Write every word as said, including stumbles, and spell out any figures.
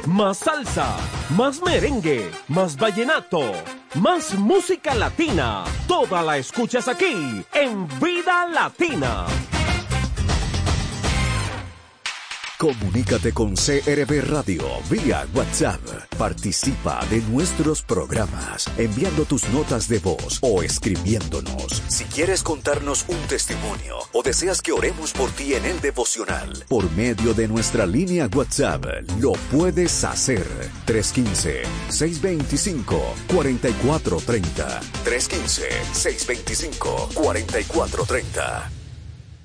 Más salsa, más merengue, más vallenato, más música latina. Toda la escuchas aquí en Vida Latina. Comunícate con C R V Radio vía WhatsApp. Participa de nuestros programas enviando tus notas de voz o escribiéndonos. Si quieres contarnos un testimonio o deseas que oremos por ti en el devocional, por medio de nuestra línea WhatsApp, lo puedes hacer. tres uno cinco, seis dos cinco, cuatro cuatro tres cero. tres uno cinco, seis dos cinco, cuatro cuatro tres cero.